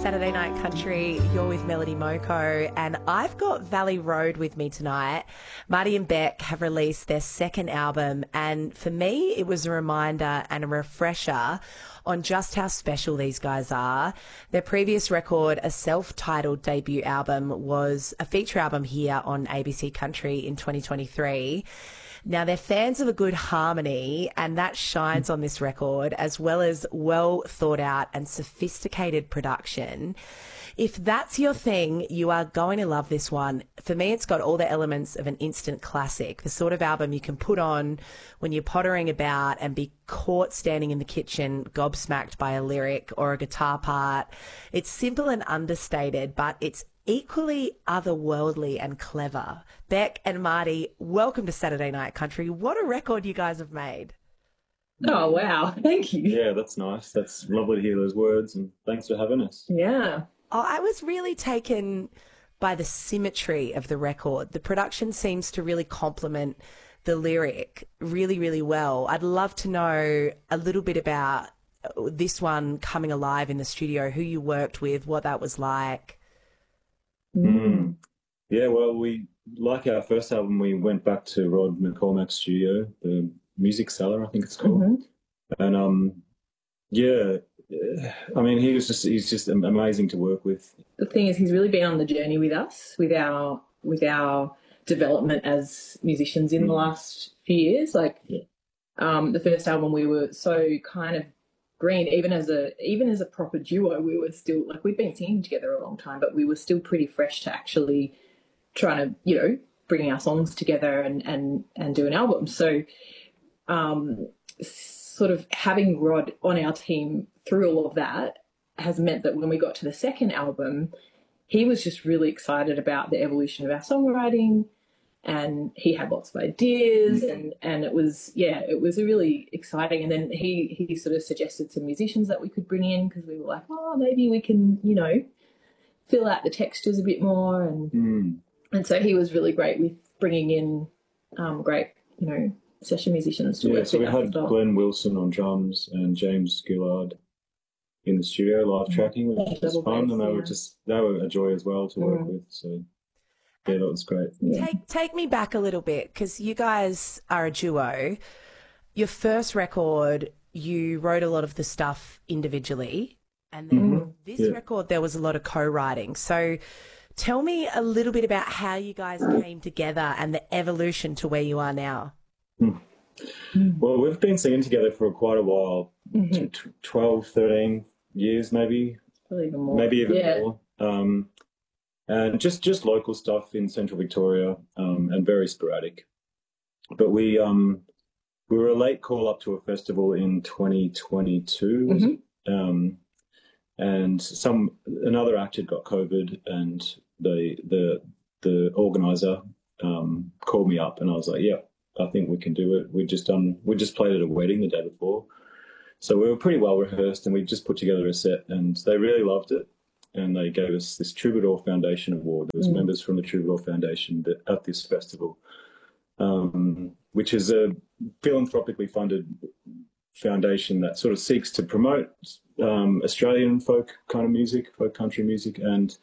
Saturday Night Country. You're with Melody Moko, and I've got Valley Road with me tonight. Marty and Beck have released their second album, and for me, it was a reminder and a refresher on just how special these guys are. Their previous record, a self-titled debut album, was a feature album here on ABC Country in 2023. Now, they're fans of a good harmony, and that shines on this record, as well as well thought out and sophisticated production. If that's your thing, you are going to love this one. For me, it's got all the elements of an instant classic, the sort of album you can put on when you're pottering about and be caught standing in the kitchen, gobsmacked by a lyric or a guitar part. It's simple and understated, but it's equally otherworldly and clever. Beck and Marty, welcome to Saturday Night Country. What a record you guys have made. Oh, wow. Thank you. Yeah, that's nice. That's lovely to hear those words, and thanks for having us. Yeah. Oh, I was really taken by the symmetry of the record. The production seems to really complement the lyric really, really well. I'd love to know a little bit about this one coming alive in the studio, who you worked with, what that was like. Yeah, well, we, like our first album, we went back to Rod McCormack's studio, the Music Cellar, I think it's called. And yeah, I mean, he's just amazing to work with. The thing is, he's really been on the journey with us, with our development as musicians in the last few years. Like, the first album, we were so kind of green, even as a proper duo. We were still, like, we'd been singing together a long time, but we were still pretty fresh to actually trying to, bringing our songs together and do an album. So, sort of having Rod on our team through all of that has meant that when we got to the second album, he was just really excited about the evolution of our songwriting, and he had lots of ideas, and it was really exciting. And then he sort of suggested some musicians that we could bring in, because we were like, oh, maybe we can, fill out the textures a bit more. And so he was really great with bringing in great, session musicians to work with. So we us had as well. Glenn Wilson on drums and James Gillard in the studio live tracking, which was fun, and they were a joy as well to work with. So yeah, that was great. Yeah. Take me back a little bit, because you guys are a duo. Your first record, you wrote a lot of the stuff individually, and then this record, there was a lot of co-writing. So tell me a little bit about how you guys came together and the evolution to where you are now. Well, we've been singing together for quite a while, 12, 13 years maybe. Probably even more. Maybe even more. And just local stuff in Central Victoria, and very sporadic. But we were a late call up to a festival in 2022, was it? And another act had got COVID, and the organizer called me up, and I was like, yeah, I think we can do it. We just played at a wedding the day before, so we were pretty well rehearsed, and we just put together a set, and they really loved it, and they gave us this Troubadour Foundation award. There was members from the Troubadour Foundation at this festival, which is a philanthropically funded foundation that sort of seeks to promote Australian folk kind of music, folk country music, and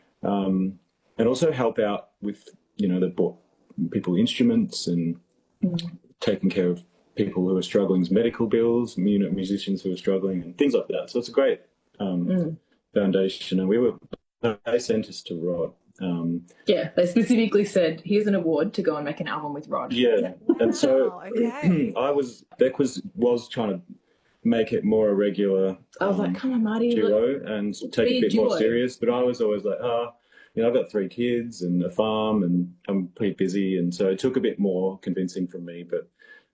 also help out with they bought people instruments and taking care of people who are struggling with medical bills, musicians who are struggling and things like that. So it's a great foundation, and they sent us to Rod. They specifically said, here's an award to go and make an album with Rod. Yeah, and so Beck was trying to make it more a regular I was like, come on, Marty, duo, and take it a bit more serious, but I was always like, I've got 3 kids and a farm, and I'm pretty busy, and so it took a bit more convincing from me. But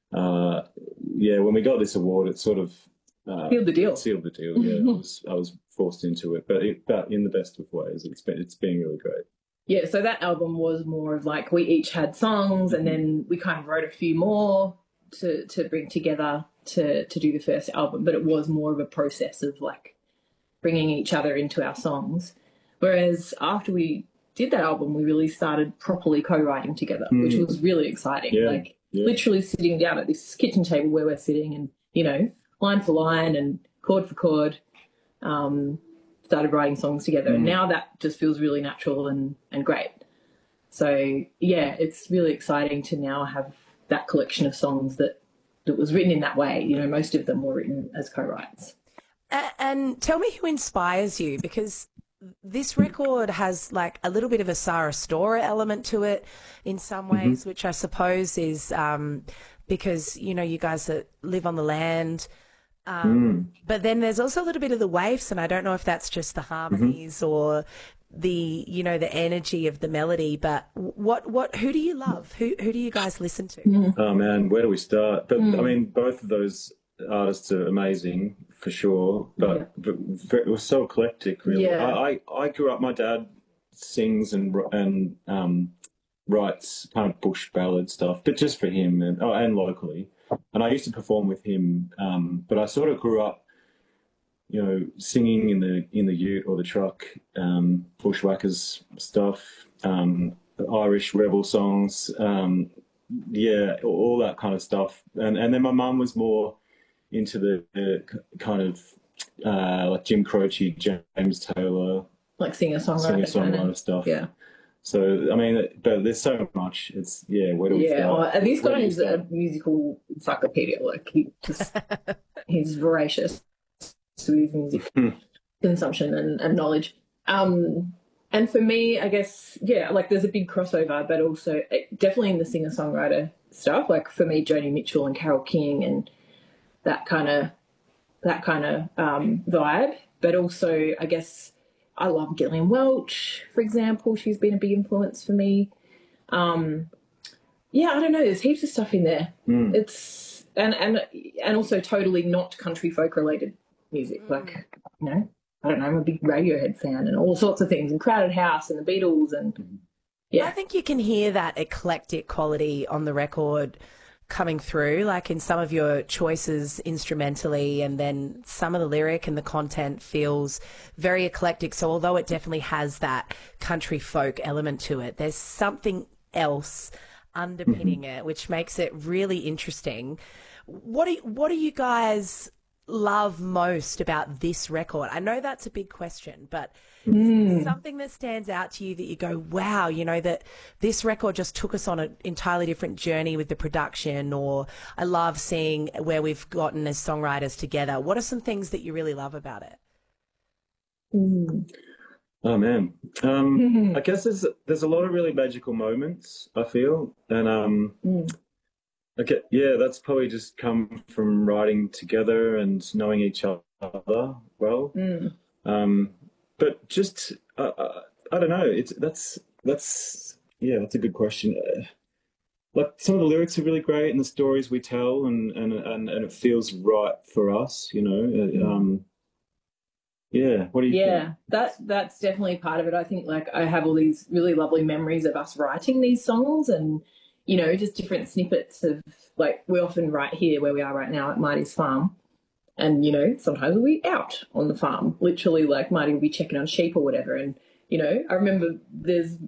when we got this award, it sort of sealed the deal. Yeah, I was forced into it, but in the best of ways. It's been really great. Yeah, so that album was more of like, we each had songs, and then we kind of wrote a few more to bring together to do the first album, but it was more of a process of like bringing each other into our songs. Whereas after we did that album, we really started properly co-writing together, which was really exciting. Literally sitting down at this kitchen table where we're sitting, and line for line and chord for chord, started writing songs together. And now that just feels really natural and great. So, yeah, it's really exciting to now have that collection of songs that was written in that way. You know, most of them were written as co-writes. And tell me who inspires you, because this record has like a little bit of a Sarah Storer element to it in some ways, which I suppose is because, you know, you guys that live on the land. But then there's also a little bit of the waves, and I don't know if that's just the harmonies or the, you know, the energy of the melody. But who do you love? Who do you guys listen to? Oh man, where do we start? But I mean, both of those artists are amazing for sure, but it was so eclectic, really. Yeah. I grew up. My dad sings and writes kind of bush ballad stuff, but just for him and locally. And I used to perform with him, but I sort of grew up, you know, singing in the ute or the truck, bushwhackers stuff, Irish rebel songs, all that kind of stuff. And then my mum was more into the kind of like Jim Croce, James Taylor, like singer-songwriter stuff. Yeah. So I mean, but there's so much. It's where do we start? And this guy is a musical encyclopedia. Like he's voracious with music consumption and knowledge. And for me, I guess, like there's a big crossover, but also definitely in the singer-songwriter stuff. Like for me, Joni Mitchell and Carole King and that kind of vibe. But also, I guess I love Gillian Welch, for example. She's been a big influence for me. I don't know. There's heaps of stuff in there. It's and also totally not country folk related music. Like, you know, I don't know. I'm a big Radiohead fan and all sorts of things, and Crowded House and the Beatles, and I think you can hear that eclectic quality on the record coming through, like in some of your choices instrumentally, and then some of the lyric and the content feels very eclectic. So although it definitely has that country folk element to it, there's something else underpinning it, which makes it really interesting. What do you guys love most about this record? I know that's a big question, but something that stands out to you that you go, wow, you know, that this record just took us on an entirely different journey with the production, or I love seeing where we've gotten as songwriters together. What are some things that you really love about it? Oh man, I guess there's a lot of really magical moments, I feel, and that's probably just come from writing together and knowing each other well. But just I don't know. That's a good question. Like some of the lyrics are really great, and the stories we tell, and it feels right for us, you know. What do you think? That's definitely part of it. I think like I have all these really lovely memories of us writing these songs, and you know, just different snippets of, like, we often write here where we are right now at Marty's farm. And, you know, sometimes we'll be out on the farm, literally, like Marty will be checking on sheep or whatever. And, you know, I remember there's